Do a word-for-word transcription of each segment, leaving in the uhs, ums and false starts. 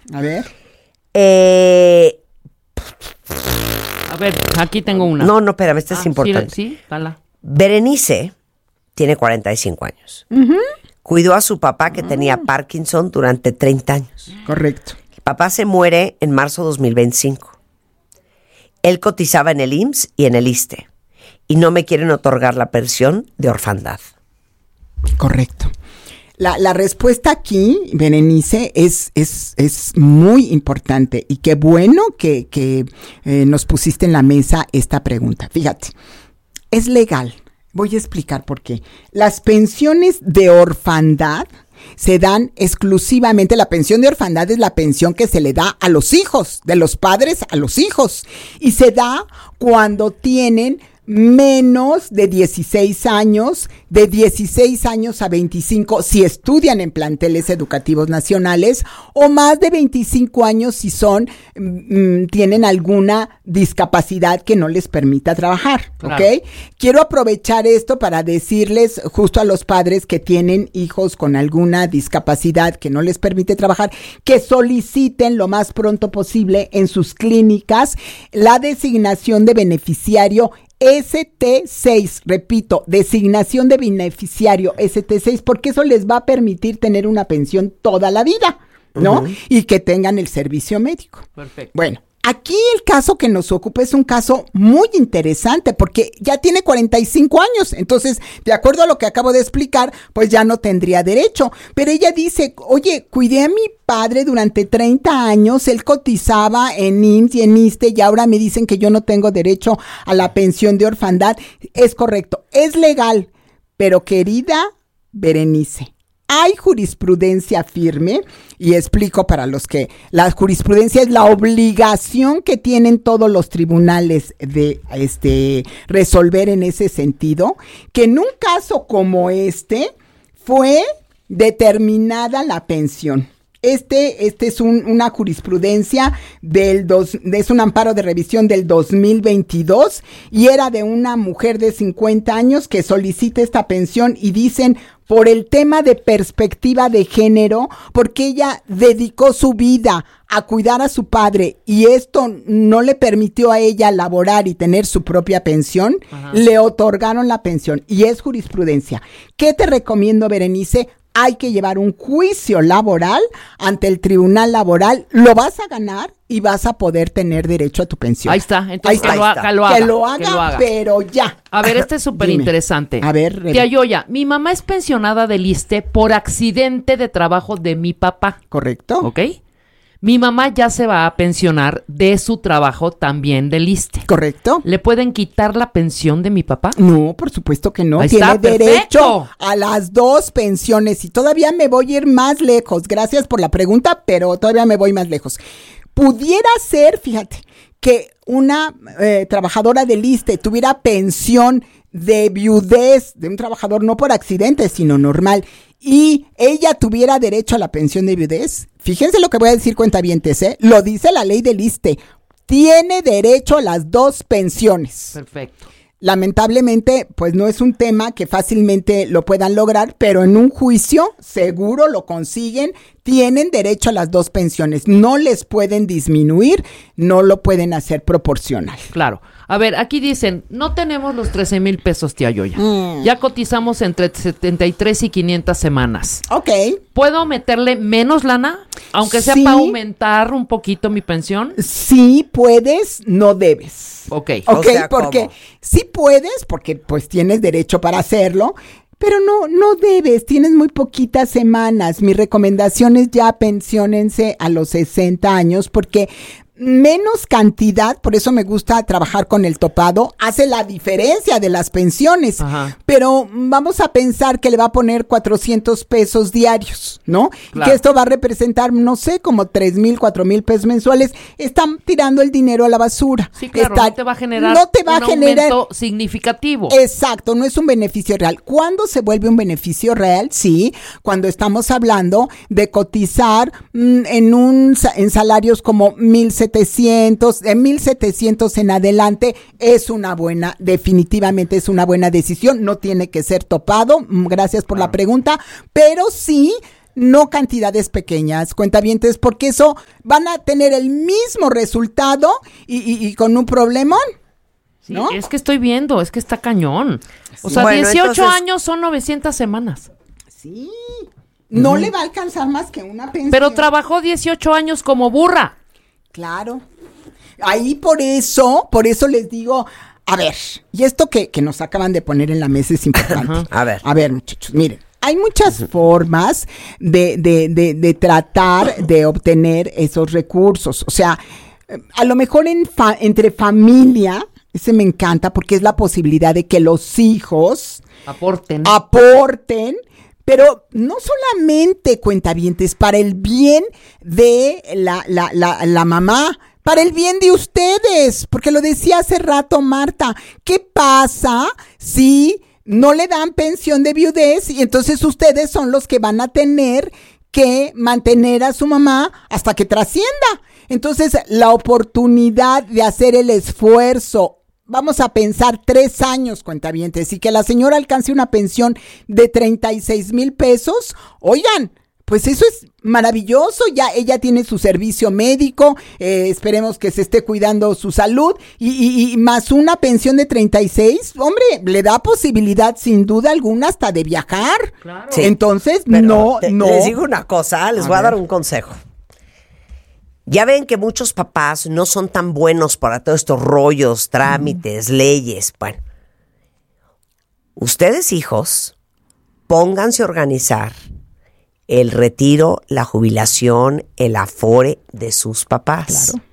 A ver. Eh... A ver, aquí tengo una. No, no, espérame, esta ah, es importante. Sí, sí, dala. Berenice tiene cuarenta y cinco años. Uh-huh. Cuidó a su papá que uh-huh. tenía Parkinson durante treinta años. Correcto. El papá se muere en marzo de dos mil veinticinco. Él cotizaba en el I M S S y en el ISSSTE. Y no me quieren otorgar la pensión de orfandad. Correcto. La, la respuesta aquí, Berenice, es, es, es muy importante. Y qué bueno que, que eh, nos pusiste en la mesa esta pregunta. Fíjate, es legal. Voy a explicar por qué. Las pensiones de orfandad se dan exclusivamente, la pensión de orfandad es la pensión que se le da a los hijos, de los padres a los hijos. Y se da cuando tienen menos de dieciséis años, de dieciséis años a veinticinco si estudian en planteles educativos nacionales, o más de veinticinco años si son, mm, tienen alguna discapacidad que no les permita trabajar, claro. ¿Ok? Quiero aprovechar esto para decirles justo a los padres que tienen hijos con alguna discapacidad que no les permite trabajar, que soliciten lo más pronto posible en sus clínicas la designación de beneficiario S T seis, repito, designación de beneficiario S T seis, porque eso les va a permitir tener una pensión toda la vida, ¿no? Uh-huh. Y que tengan el servicio médico. Perfecto. Bueno, aquí el caso que nos ocupa es un caso muy interesante porque ya tiene cuarenta y cinco años, entonces, de acuerdo a lo que acabo de explicar, pues ya no tendría derecho. Pero ella dice, oye, cuidé a mi padre durante treinta años, él cotizaba en I M S S y en ISSSTE y ahora me dicen que yo no tengo derecho a la pensión de orfandad. Es correcto, es legal, pero querida Berenice, hay jurisprudencia firme, y explico para los que la jurisprudencia es la obligación que tienen todos los tribunales de este resolver en ese sentido, que en un caso como este fue determinada la pensión. Este, este es un, una jurisprudencia del dos, es un amparo de revisión del dos mil veintidós y era de una mujer de cincuenta años que solicita esta pensión y dicen por el tema de perspectiva de género, porque ella dedicó su vida a cuidar a su padre y esto no le permitió a ella laborar y tener su propia pensión, ajá, le otorgaron la pensión y es jurisprudencia. ¿Qué te recomiendo, Berenice? Hay que llevar un juicio laboral ante el tribunal laboral, lo vas a ganar y vas a poder tener derecho a tu pensión. Ahí está, entonces ahí está, que, lo, ahí está. que lo haga. Que lo haga, que lo haga. Pero ya. A ver, este es súper interesante. A ver, Rebe. Tía Yoya, mi mamá es pensionada del ISSSTE por accidente de trabajo de mi papá. Correcto. ¿Ok? Mi mamá ya se va a pensionar de su trabajo también del ISSSTE. Correcto. ¿Le pueden quitar la pensión de mi papá? No, por supuesto que no. Ahí Tiene está, derecho perfecto. a las dos pensiones y todavía me voy a ir más lejos. Gracias por la pregunta, pero todavía me voy más lejos. Pudiera ser, fíjate, que una eh, trabajadora del ISSSTE tuviera pensión de viudez de un trabajador, no por accidente, sino normal, y ella tuviera derecho a la pensión de viudez. Fíjense lo que voy a decir, cuentavientes, ¿eh? Lo dice la ley del ISSSTE. Tiene derecho a las dos pensiones. Perfecto. Lamentablemente, pues no es un tema que fácilmente lo puedan lograr, pero en un juicio seguro lo consiguen. Tienen derecho a las dos pensiones. No les pueden disminuir, no lo pueden hacer proporcional. Claro. A ver, aquí dicen, no tenemos los trece mil pesos, tía Yoya. Mm. Ya cotizamos entre setenta y tres y quinientas semanas. Ok. ¿Puedo meterle menos lana? Aunque sea sí, para aumentar un poquito mi pensión. Sí puedes, no debes. Ok. Ok, o sea, porque ¿cómo? sí puedes, porque pues tienes derecho para hacerlo, pero no, no debes, tienes muy poquitas semanas. Mi recomendación es ya pensiónense a los sesenta años, porque menos cantidad, por eso me gusta trabajar con el topado, hace la diferencia de las pensiones. Ajá. Pero vamos a pensar que le va a poner cuatrocientos pesos diarios, ¿no? Claro. Que esto va a representar, no sé, como tres mil, cuatro mil pesos mensuales. Están tirando el dinero a la basura. Sí, claro, Está, no te va a generar no te va un a generar, aumento significativo. Exacto, no es un beneficio real. ¿Cuándo se vuelve un beneficio real? Sí, cuando estamos hablando de cotizar mmm, en un en salarios como mil setecientos, de mil setecientos en adelante es una buena, definitivamente es una buena decisión. No tiene que ser topado. Gracias por la pregunta, pero sí no cantidades pequeñas, cuentavientes, porque eso van a tener el mismo resultado y, y, y con un problemón. Sí, ¿no? Es que estoy viendo, es que está cañón. O sea, Bueno, dieciocho entonces- años son novecientas semanas. Sí, no uh-huh. le va a alcanzar más que una pensión. Pero trabajó dieciocho años como burra. Claro. Ahí por eso, por eso les digo, a ver, y esto que, que nos acaban de poner en la mesa es importante. Uh-huh. A ver. A ver, muchachos, miren. Hay muchas formas de, de, de, de tratar de obtener esos recursos. O sea, a lo mejor en fa- entre familia, ese me encanta porque es la posibilidad de que los hijos aporten. aporten, pero no solamente, cuentavientes, para el bien de la, la, la, la mamá, para el bien de ustedes, porque lo decía hace rato Marta, ¿qué pasa si no le dan pensión de viudez y entonces ustedes son los que van a tener que mantener a su mamá hasta que trascienda? Entonces, la oportunidad de hacer el esfuerzo, vamos a pensar tres años, cuentavientes, y que la señora alcance una pensión de treinta y seis mil pesos, oigan, pues eso es maravilloso, ya ella tiene su servicio médico, eh, esperemos que se esté cuidando su salud, y, y, y más una pensión de treinta y seis, hombre, le da posibilidad sin duda alguna hasta de viajar. Claro. Sí, entonces, pero no, te- no. Les digo una cosa, les A voy a ver. dar un consejo. Ya ven que muchos papás no son tan buenos para todos estos rollos, trámites, mm. leyes. Bueno, ustedes hijos, pónganse a organizar el retiro, la jubilación, el afore de sus papás. Claro.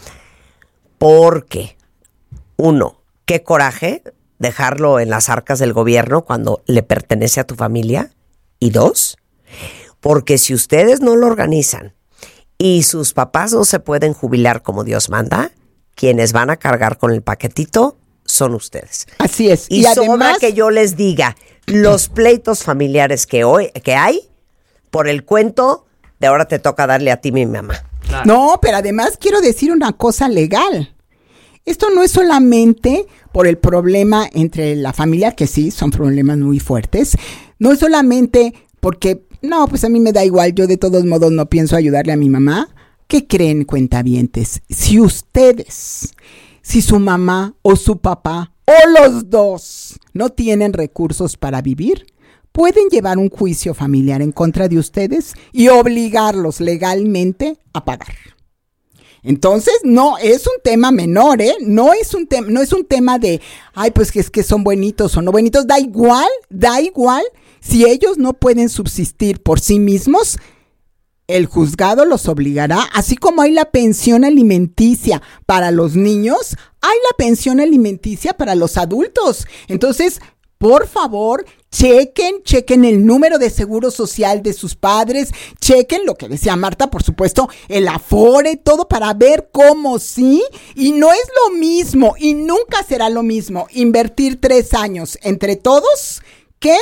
Porque, uno, qué coraje dejarlo en las arcas del gobierno cuando le pertenece a tu familia. Y dos, porque si ustedes no lo organizan y sus papás no se pueden jubilar como Dios manda, quienes van a cargar con el paquetito son ustedes. Así es. Y, Y sobra además, que yo les diga, los pleitos familiares que hoy que hay, por el cuento de ahora te toca darle a ti mi mamá. Claro. no, pero además quiero decir una cosa legal. Esto no es solamente por el problema entre la familia, que sí, son problemas muy fuertes. No es solamente porque, no, pues a mí me da igual, yo de todos modos no pienso ayudarle a mi mamá. ¿Qué creen, cuentavientes? Si ustedes, si su mamá o su papá o los dos no tienen recursos para vivir, pueden llevar un juicio familiar en contra de ustedes y obligarlos legalmente a pagar. Entonces, no es un tema menor, ¿eh? No es un tema, no es un tema de, ay, pues que es que son buenitos o no buenitos. Da igual, da igual. Si ellos no pueden subsistir por sí mismos, el juzgado los obligará, así como hay la pensión alimenticia para los niños, hay la pensión alimenticia para los adultos. Entonces, por favor, chequen, chequen el número de seguro social de sus padres, chequen lo que decía Marta, por supuesto, el afore, todo para ver cómo sí, y no es lo mismo, y nunca será lo mismo, invertir tres años entre todos, que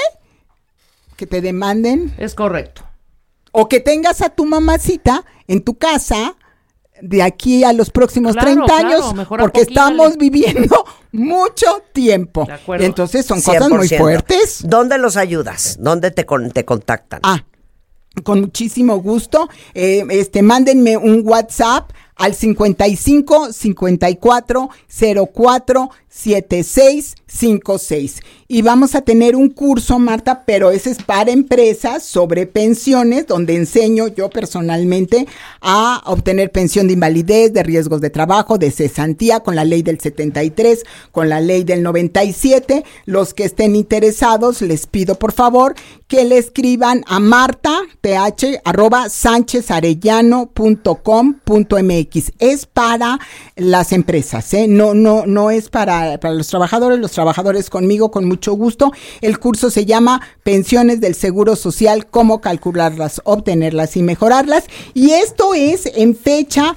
que te demanden, Es correcto. o que tengas a tu mamacita en tu casa de aquí a los próximos Claro, treinta claro, años, mejor a porque poquito, estamos dale. viviendo mucho tiempo. De acuerdo. Entonces son cien cosas por muy ciento. fuertes. ¿Dónde los ayudas? ¿Dónde te, con- te contactan? Ah, con muchísimo gusto. Eh, este, mándenme un WhatsApp al cincuenta y cinco, cincuenta y cuatro, cero cuatro, setenta y seis cincuenta y seis. Y vamos a tener un curso, Marta, pero ese es para empresas sobre pensiones, donde enseño yo personalmente a obtener pensión de invalidez, de riesgos de trabajo, de cesantía, con la ley del setenta y tres, con la ley del noventa y siete. Los que estén interesados, les pido por favor que le escriban a marta, th, arroba sanchezarellano punto com punto mx. Es para las empresas, ¿eh? No, no, no es para, para los trabajadores. Los trabajadores conmigo, con mucho gusto. El curso se llama Pensiones del Seguro Social, cómo calcularlas, obtenerlas y mejorarlas. Y esto es en fecha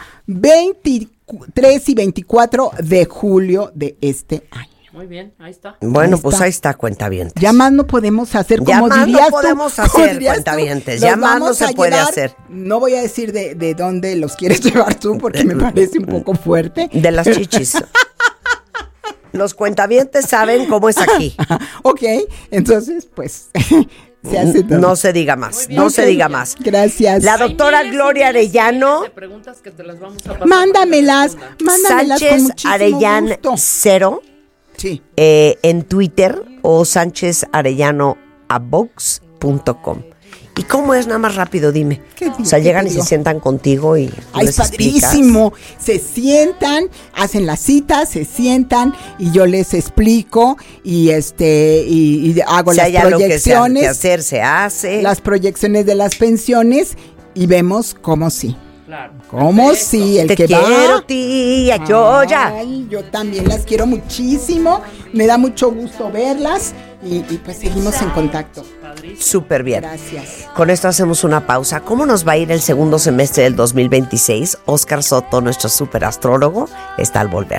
veintitrés y veinticuatro de julio de este año. Muy bien, ahí está. Bueno, Ahí pues está. ahí está, cuentavientes. Ya más no podemos hacer, Ya como más dirías no podemos tú, hacer, como dirías tú, cuentavientes, los ya más no vamos se a puede llevar. hacer. No voy a decir de, de dónde los quieres llevar tú, porque me parece un poco fuerte. De las chichis. Los cuentavientes saben cómo es aquí. Ok, entonces, pues, se hace todo. No se diga más, no Ok, se diga más. Gracias. La doctora Gloria Arellano. Preguntas que te las vamos a pasar. Mándamelas, mándamelas con Sánchez muchísimo Arellán gusto. Cero. Sí. Eh, en Twitter o Sánchez Arellano a vox punto com. ¿Y cómo es? Nada más rápido, dime. ¿Qué digo? O sea, ¿Qué llegan te y digo? se sientan contigo y tú Ay, les es padrísimo. Se sientan, hacen la cita, se sientan y yo les explico y este y, y hago Si las hay algo que, se ha- proyecciones, que hacer, se hace. las proyecciones de las pensiones y vemos cómo sí. Claro. ¿Cómo Perfecto. sí? El Te que quiero, va. tía, yo ya. Ay, yo también las quiero muchísimo. Me da mucho gusto verlas y, y pues seguimos en contacto. Súper bien. Gracias. Con esto hacemos una pausa. ¿Cómo nos va a ir el segundo semestre del dos mil veintiséis? Oscar Soto, nuestro superastrólogo, está al volver.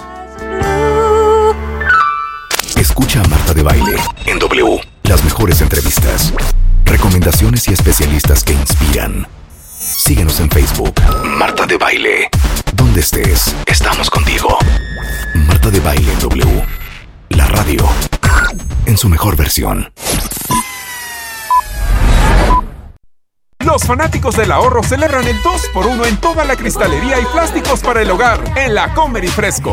Escucha a Marta de Baile en W. Las mejores entrevistas, recomendaciones y especialistas que inspiran. Síguenos en Facebook. Marta de Baile. Donde estés, estamos contigo. Marta de Baile en W. La radio. En su mejor versión. Los fanáticos del ahorro celebran el dos por uno en toda la cristalería y plásticos para el hogar en la Comer y Fresco.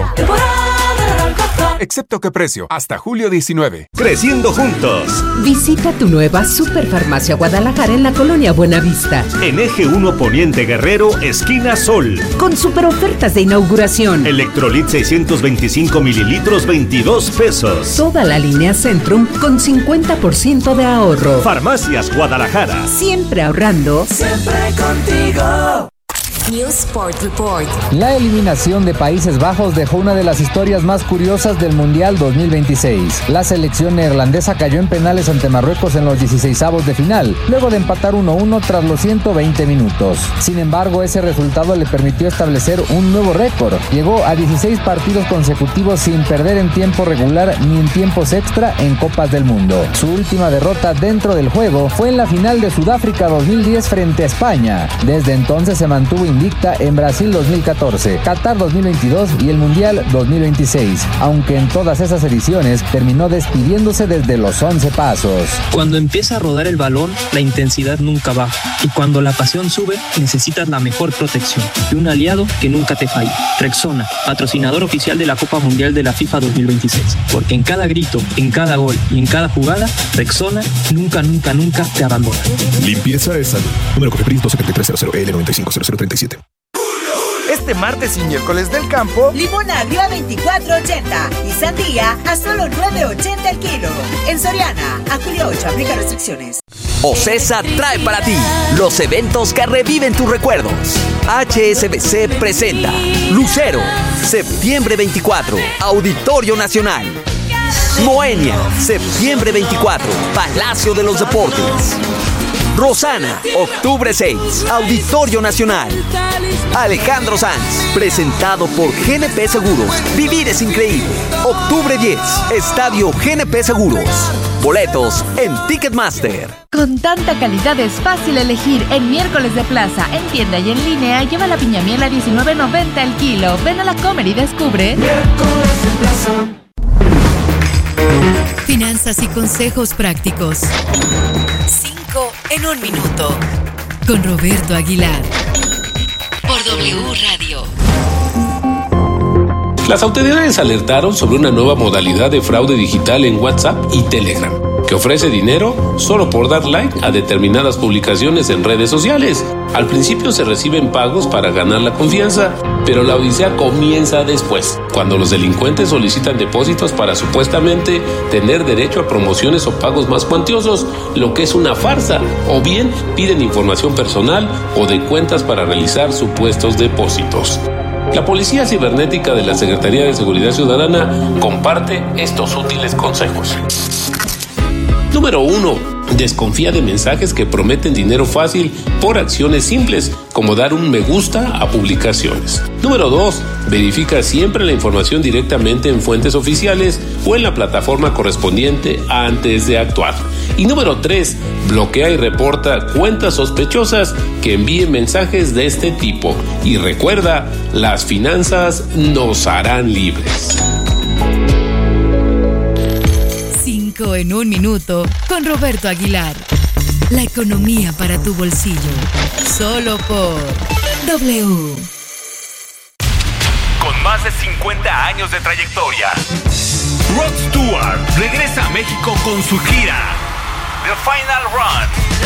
Excepto que precio, hasta julio diecinueve. Creciendo juntos. Visita tu nueva Superfarmacia Guadalajara en la colonia Buenavista. En Eje uno Poniente Guerrero, esquina Sol. Con super ofertas de inauguración. Electrolit seiscientos veinticinco mililitros, veintidós pesos. Toda la línea Centrum con cincuenta por ciento de ahorro. Farmacias Guadalajara. Siempre ahorrando. Siempre contigo. News Sport Report. La eliminación de Países Bajos dejó una de las historias más curiosas del Mundial dos mil veintiséis. La selección neerlandesa cayó en penales ante Marruecos en los dieciseisavos de final, luego de empatar uno a uno tras los ciento veinte minutos. Sin embargo, ese resultado le permitió establecer un nuevo récord. Llegó a dieciséis partidos consecutivos sin perder en tiempo regular ni en tiempos extra en Copas del Mundo. Su última derrota dentro del juego fue en la final de Sudáfrica dos mil diez frente a España. Desde entonces se mantuvo invicta en Brasil dos mil catorce, Qatar dos mil veintidós y el Mundial dos mil veintiséis, aunque en todas esas ediciones terminó despidiéndose desde los once pasos. Cuando empieza a rodar el balón, la intensidad nunca baja, y cuando la pasión sube, necesitas la mejor protección y un aliado que nunca te falle. Rexona, patrocinador oficial de la Copa Mundial de la FIFA dos mil veintiséis, porque en cada grito, en cada gol y en cada jugada, Rexona nunca, nunca, nunca te abandona. Limpieza es salud. Número Cofepris dos siete tres cero cero L nueve cinco cero cero tres siete. Este martes y miércoles del campo, limón agrio a veinticuatro ochenta y sandía a solo nueve ochenta el kilo. En Soriana, a julio ocho, aplica restricciones. Ocesa trae para ti los eventos que reviven tus recuerdos. H S B C presenta Lucero, septiembre veinticuatro, Auditorio Nacional. Moenia, septiembre veinticuatro, Palacio de los Deportes. Rosana, octubre seis, Auditorio Nacional. Alejandro Sanz, presentado por G N P Seguros. Vivir es increíble. octubre diez, Estadio G N P Seguros. Boletos en Ticketmaster. Con tanta calidad es fácil elegir. En miércoles de plaza, en tienda y en línea, lleva la piña miel a diecinueve noventa el kilo. Ven a la Comer y descubre. Miércoles de plaza. Finanzas y consejos prácticos. Cinco en un minuto. Con Roberto Aguilar. Por W Radio. Las autoridades alertaron sobre una nueva modalidad de fraude digital en WhatsApp y Telegram, que ofrece dinero solo por dar like a determinadas publicaciones en redes sociales. Al principio se reciben pagos para ganar la confianza, pero la odisea comienza después, cuando los delincuentes solicitan depósitos para supuestamente tener derecho a promociones o pagos más cuantiosos, lo que es una farsa, o bien piden información personal o de cuentas para realizar supuestos depósitos. La Policía Cibernética de la Secretaría de Seguridad Ciudadana comparte estos útiles consejos. Número uno. Desconfía de mensajes que prometen dinero fácil por acciones simples, como dar un me gusta a publicaciones. Número dos. Verifica siempre la información directamente en fuentes oficiales o en la plataforma correspondiente antes de actuar. Y número tres. Bloquea y reporta cuentas sospechosas que envíen mensajes de este tipo. Y recuerda, las finanzas nos harán libres. cinco en un minuto con Roberto Aguilar. La economía para tu bolsillo. Solo por W. Con más de cincuenta años de trayectoria, Rod Stewart regresa a México con su gira The Final Run.